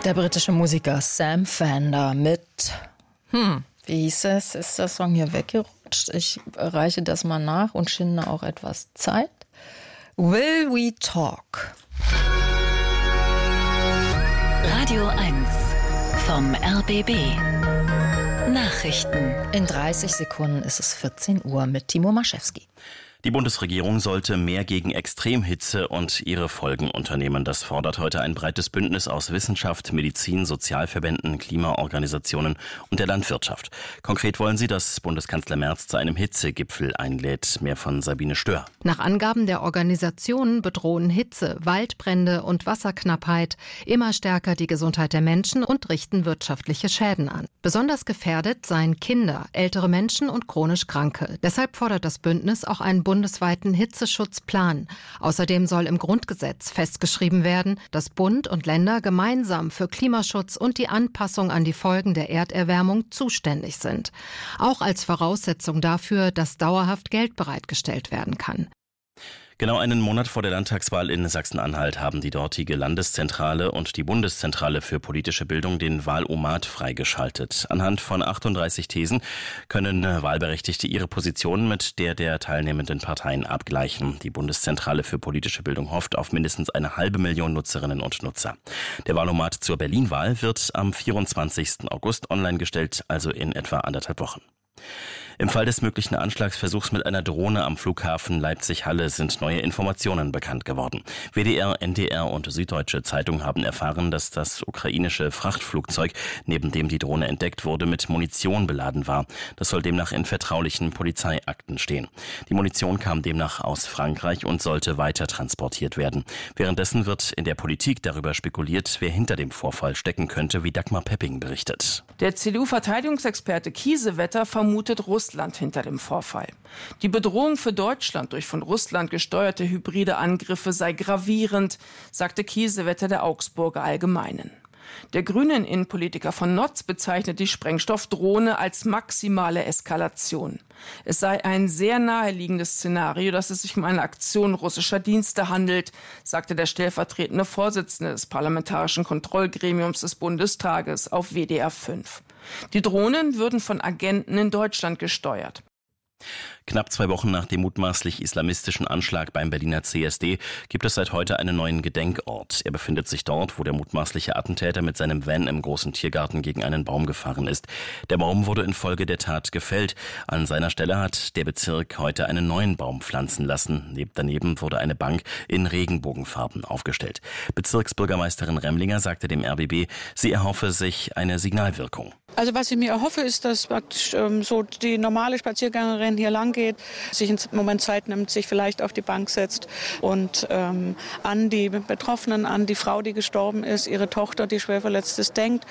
Der britische Musiker Sam Fender mit, wie hieß es, ist der Song hier weggerutscht? Ich reiche das mal nach und schinde auch etwas Zeit. Will We Talk? Radio 1 vom RBB. Nachrichten. In 30 Sekunden ist es 14 Uhr mit Timo Maschewski. Die Bundesregierung sollte mehr gegen Extremhitze und ihre Folgen unternehmen. Das fordert heute ein breites Bündnis aus Wissenschaft, Medizin, Sozialverbänden, Klimaorganisationen und der Landwirtschaft. Konkret wollen sie, dass Bundeskanzler Merz zu einem Hitzegipfel einlädt. Mehr von Sabine Stör. Nach Angaben der Organisationen bedrohen Hitze, Waldbrände und Wasserknappheit immer stärker die Gesundheit der Menschen und richten wirtschaftliche Schäden an. Besonders gefährdet seien Kinder, ältere Menschen und chronisch Kranke. Deshalb fordert das Bündnis auch einen bundesweiten Hitzeschutzplan. Außerdem soll im Grundgesetz festgeschrieben werden, dass Bund und Länder gemeinsam für Klimaschutz und die Anpassung an die Folgen der Erderwärmung zuständig sind. Auch als Voraussetzung dafür, dass dauerhaft Geld bereitgestellt werden kann. Genau einen Monat vor der Landtagswahl in Sachsen-Anhalt haben die dortige Landeszentrale und die Bundeszentrale für politische Bildung den Wahlomat freigeschaltet. Anhand von 38 Thesen können Wahlberechtigte ihre Positionen mit der teilnehmenden Parteien abgleichen. Die Bundeszentrale für politische Bildung hofft auf mindestens 500.000 Nutzerinnen und Nutzer. Der Wahlomat zur Berlin-Wahl wird am 24. August online gestellt, also in etwa 1,5 Wochen. Im Fall des möglichen Anschlagsversuchs mit einer Drohne am Flughafen Leipzig-Halle sind neue Informationen bekannt geworden. WDR, NDR und Süddeutsche Zeitung haben erfahren, dass das ukrainische Frachtflugzeug, neben dem die Drohne entdeckt wurde, mit Munition beladen war. Das soll demnach in vertraulichen Polizeiakten stehen. Die Munition kam demnach aus Frankreich und sollte weiter transportiert werden. Währenddessen wird in der Politik darüber spekuliert, wer hinter dem Vorfall stecken könnte, wie Dagmar Pepping berichtet. Der CDU-Verteidigungsexperte Kiesewetter vermutet Russland hinter dem Vorfall. Die Bedrohung für Deutschland durch von Russland gesteuerte hybride Angriffe sei gravierend, sagte Kiesewetter der Augsburger Allgemeinen. Der grünen Innenpolitiker von Notz bezeichnet die Sprengstoffdrohne als maximale Eskalation. Es sei ein sehr naheliegendes Szenario, dass es sich um eine Aktion russischer Dienste handelt, sagte der stellvertretende Vorsitzende des Parlamentarischen Kontrollgremiums des Bundestages auf WDR 5. Die Drohnen würden von Agenten in Deutschland gesteuert. Knapp 2 Wochen nach dem mutmaßlich islamistischen Anschlag beim Berliner CSD gibt es seit heute einen neuen Gedenkort. Er befindet sich dort, wo der mutmaßliche Attentäter mit seinem Van im großen Tiergarten gegen einen Baum gefahren ist. Der Baum wurde infolge der Tat gefällt. An seiner Stelle hat der Bezirk heute einen neuen Baum pflanzen lassen. Daneben wurde eine Bank in Regenbogenfarben aufgestellt. Bezirksbürgermeisterin Remlinger sagte dem RBB, sie erhoffe sich eine Signalwirkung. Also was ich mir erhoffe, ist, dass praktisch so die normale Spaziergängerin hier lang geht, sich einen Moment Zeit nimmt, sich vielleicht auf die Bank setzt und an die Betroffenen, an die Frau, die gestorben ist, ihre Tochter, die schwer verletzt ist, denkt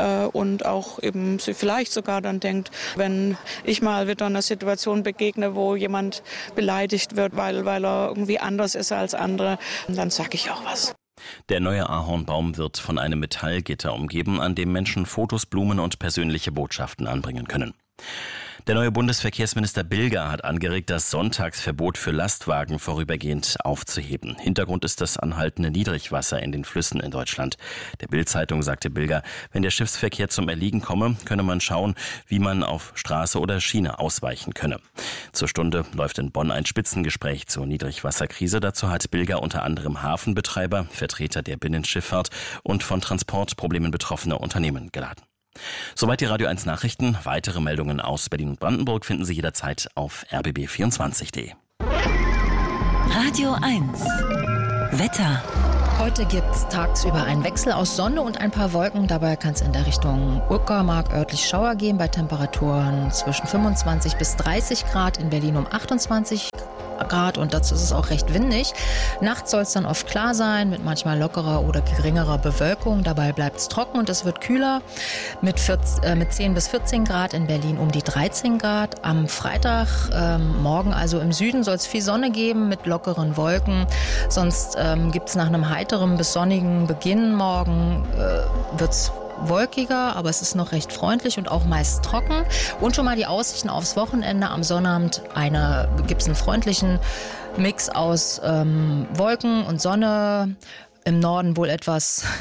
und auch eben sie vielleicht sogar dann denkt, wenn ich mal wieder einer Situation begegne, wo jemand beleidigt wird, weil er irgendwie anders ist als andere, dann sage ich auch was. Der neue Ahornbaum wird von einem Metallgitter umgeben, an dem Menschen Fotos, Blumen und persönliche Botschaften anbringen können. Der neue Bundesverkehrsminister Bilger hat angeregt, das Sonntagsverbot für Lastwagen vorübergehend aufzuheben. Hintergrund ist das anhaltende Niedrigwasser in den Flüssen in Deutschland. Der Bild-Zeitung sagte Bilger, wenn der Schiffsverkehr zum Erliegen komme, könne man schauen, wie man auf Straße oder Schiene ausweichen könne. Zur Stunde läuft in Bonn ein Spitzengespräch zur Niedrigwasserkrise. Dazu hat Bilger unter anderem Hafenbetreiber, Vertreter der Binnenschifffahrt und von Transportproblemen betroffene Unternehmen geladen. Soweit die Radio 1 Nachrichten. Weitere Meldungen aus Berlin und Brandenburg finden Sie jederzeit auf rbb24.de. Radio 1 Wetter. Heute gibt es tagsüber einen Wechsel aus Sonne und ein paar Wolken. Dabei kann es in der Richtung Uckermark örtlich Schauer geben bei Temperaturen zwischen 25 bis 30 Grad, in Berlin um 28 Grad und dazu ist es auch recht windig. Nachts soll es dann oft klar sein mit manchmal lockerer oder geringerer Bewölkung. Dabei bleibt es trocken und es wird kühler mit 10 bis 14 Grad, in Berlin um die 13 Grad. Am Freitag, morgen also im Süden, soll es viel Sonne geben mit lockeren Wolken. Sonst gibt es nach einem heiteren bis sonnigen Beginn morgen wird es wolkiger, aber es ist noch recht freundlich und auch meist trocken. Und schon mal die Aussichten aufs Wochenende. Am Sonnabend gibt es einen freundlichen Mix aus Wolken und Sonne. Im Norden wohl etwas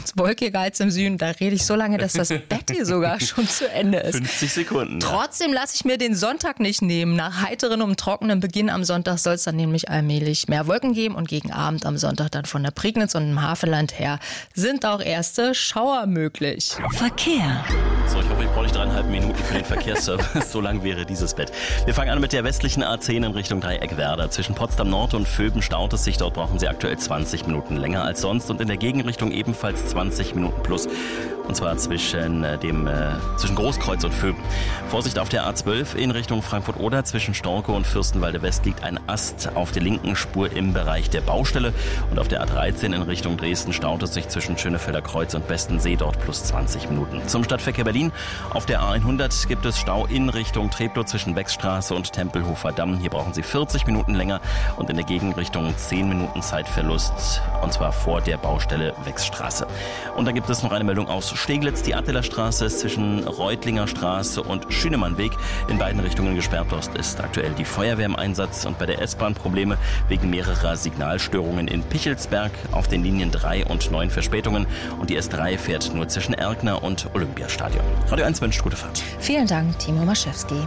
wolkiger als im Süden. Da rede ich so lange, dass das Bett hier sogar schon zu Ende ist. 50 Sekunden. Ja. Trotzdem lasse ich mir den Sonntag nicht nehmen. Nach heiteren und trockenen Beginn am Sonntag soll es dann nämlich allmählich mehr Wolken geben und gegen Abend am Sonntag dann von der Prignitz und dem Havelland her sind auch erste Schauer möglich. Verkehr. So, ich hoffe, ich brauche nicht 3,5 Minuten für den Verkehrsservice. So lang wäre dieses Bett. Wir fangen an mit der westlichen A10 in Richtung Dreieck-Werder. Zwischen Potsdam Nord und Vöben staut es sich. Dort brauchen Sie aktuell 20 Minuten länger als sonst und in der Gegenrichtung ebenfalls 20 Minuten plus. Und zwar zwischen Großkreuz und Vöben. Vorsicht auf der A12 in Richtung Frankfurt-Oder. Zwischen Storkow und Fürstenwalde West liegt ein Ast auf der linken Spur im Bereich der Baustelle. Und auf der A13 in Richtung Dresden staut es sich zwischen Schönefelder Kreuz und Bestensee, dort plus 20 Minuten. Zum Stadtverkehr Berlin. Auf der A100 gibt es Stau in Richtung Treptow zwischen Beckstraße und Tempelhofer Damm. Hier brauchen Sie 40 Minuten länger und in der Gegenrichtung 10 Minuten Zeitverlust. Und zwar vor der Baustelle Wechsstraße. Und dann gibt es noch eine Meldung aus Steglitz. Die Adlerstraße ist zwischen Reutlinger Straße und Schünemannweg in beiden Richtungen gesperrt. Dort ist aktuell die Feuerwehr im Einsatz und bei der S-Bahn Probleme wegen mehrerer Signalstörungen in Pichelsberg auf den Linien 3 und 9 Verspätungen und die S3 fährt nur zwischen Erkner und Olympiastadion. Radio 1 wünscht gute Fahrt. Vielen Dank, Timo Maschewski.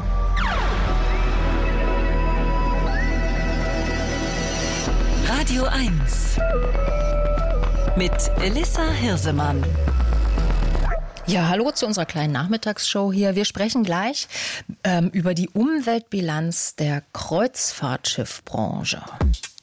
Radio 1 mit Elissa Hirsemann. Ja, hallo zu unserer kleinen Nachmittagsshow hier. Wir sprechen gleich über die Umweltbilanz der Kreuzfahrtschiffbranche.